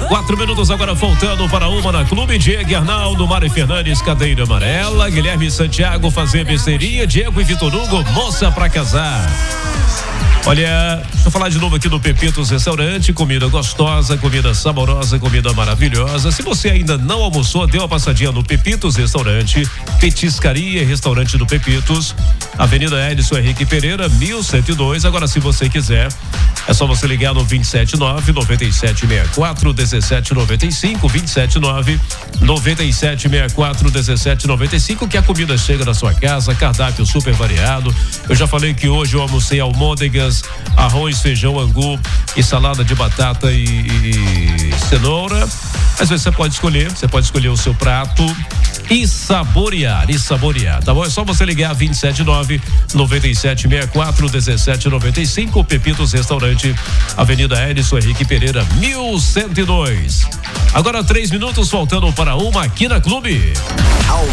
4 minutos agora faltando para uma na Clube. Diego Arnaldo, Mário Fernandes, cadeira amarela. Guilherme Santiago, fazer besteirinha. Diego e Vitor Hugo, moça pra casar. Olha, deixa eu falar de novo aqui do Pepitos Restaurante, comida gostosa, comida saborosa, comida maravilhosa. Se você ainda não almoçou, dê uma passadinha no Pepitos Restaurante, petiscaria e restaurante do Pepitos, Avenida Edson Henrique Pereira, 1102. Agora, se você quiser, é só você ligar no 279-9764-1795, 279-9764-1795, que a comida chega na sua casa, cardápio super variado. Eu já falei que hoje eu almocei almôndegas, arroz, feijão, angu e salada de batata e cenoura. Às vezes você pode escolher o seu prato e saborear, tá bom? É só você ligar 279-9764-1795, Pepitos Restaurante, Avenida Edson Henrique Pereira, 1102. Agora 3 minutos faltando para uma aqui na Clube.